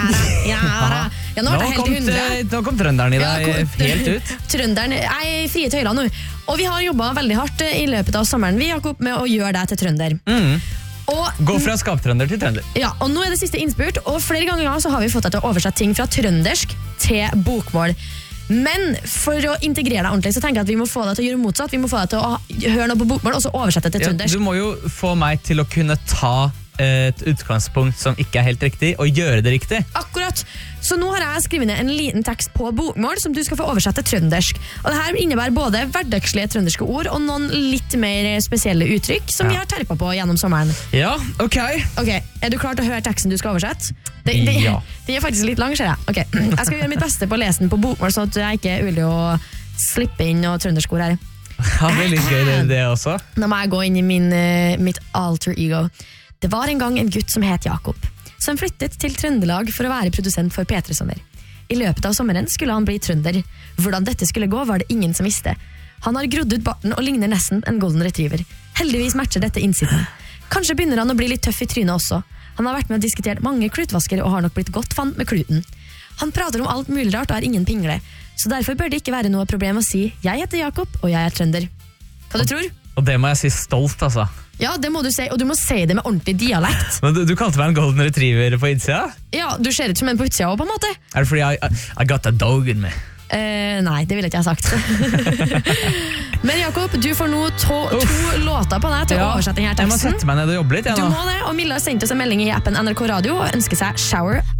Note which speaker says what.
Speaker 1: Ja, nå ble det helt i 100.
Speaker 2: Nå kom trønderen i deg helt ut.
Speaker 1: Trønderen er frie tøyler nå. Og vi har jobbet veldig hardt i løpet av sommeren, vi, Jakob, med å gjøre deg til trønder.
Speaker 2: Gå fra skaptrønder til trønder.
Speaker 1: Ja, og nå er det siste innspurt, og flere ganger så har vi fått deg til å oversette ting fra trøndersk til bokmål. Men for å integrere deg ordentlig, så tenker jeg at vi må få deg til å gjøre motsatt. Vi må få deg til å høre noe på bokmål, og så oversette til trøndersk.
Speaker 2: Du må jo få meg til å kunne ta et utgangspunkt som ikke er helt riktig, og gjøre det riktig.
Speaker 1: Akkurat. Så nå har jeg skrevet ned en liten tekst på bokmål som du skal få oversette til trøndersk. Og det her innebærer både hverdagslige trønderske ord og noen litt mer spesielle uttrykk som vi har terpet på gjennom sommeren.
Speaker 2: Ja, ok.
Speaker 1: Ok, er du klar til å høre teksten du skal oversette?
Speaker 2: Ja.
Speaker 1: Den er faktisk litt lang, ser jeg. Ok, jeg skal gjøre mitt beste på å lese den på bokmål, sånn at jeg ikke er uvillig å slippe inn noe trøndersk ord her.
Speaker 2: Ja, det er litt gøy det også.
Speaker 1: Nå må jeg gå inn i mitt alter ego. Det var en gang en gutt som het Jakob, som flyttet til Trøndelag for å være produsent for P3 Sommer. I løpet av sommeren skulle han bli trønder. Hvordan dette skulle gå var det ingen som visste. Han har grodd ut barten og ligner nesten en golden retriever. Heldigvis matcher dette innsiden. Kanskje begynner han å bli litt tøff i trynet også. Han har vært med og diskutert mange klutvasker og har nok blitt godt vant med kluten. Han prater om alt mulig rart og er ingen pingle, så derfor bør det ikke være noe problem å si «Jeg heter Jakob, og jeg er trønder». Hva du tror?
Speaker 2: Og det må jeg si stolt, altså.
Speaker 1: Ja, det må du si, og du må si det med ordentlig dialekt.
Speaker 2: Men du kalte meg en golden retriever på innsida?
Speaker 1: Ja, du ser ut som en på utsida også, på en måte.
Speaker 2: Er det fordi I got a dog in me?
Speaker 1: Nei, det ville ikke jeg sagt. Men Jakob, du får nå to låter på deg til å oversette denne teksten.
Speaker 2: Jeg må sette meg ned og jobbe litt.
Speaker 1: Du må det, og Milla har sendt oss en melding i appen NRK Radio og ønsker seg Shower